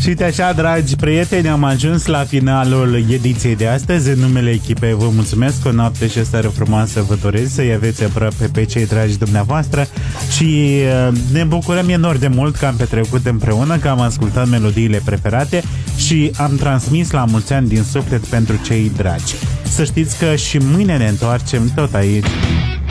Și uite așa, dragi prieteni, am ajuns la finalul ediției de astăzi. În numele echipei vă mulțumesc, o noapte și o seară frumoasă vă doresc, să-i aveți aproape pe cei dragi dumneavoastră și ne bucurăm enorm de mult că am petrecut împreună, că am ascultat melodiile preferate și am transmis la mulți ani din suflet pentru cei dragi. Să știți că și mâine ne întoarcem tot aici